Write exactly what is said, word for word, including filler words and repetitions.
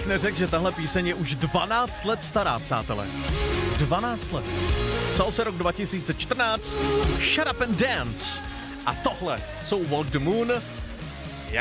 neřekl, že tahle píseň je už dvanáct let stará, přátelé. dvanáct let. Psal se rok dva tisíce čtrnáct, Shut Up and Dance. A tohle jsou Walk the Moon.